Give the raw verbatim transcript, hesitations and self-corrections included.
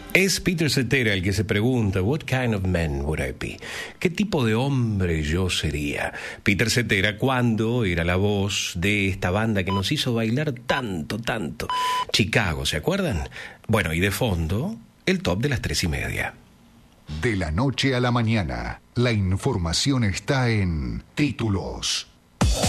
Es Peter Cetera el que se pregunta, "What kind of man would I be?" ¿Qué tipo de hombre yo sería? Peter Cetera, cuando era la voz de esta banda que nos hizo bailar tanto, tanto. Chicago, ¿se acuerdan? Bueno, y de fondo, el top de las tres y media. De la noche a la mañana, la información está en Títulos.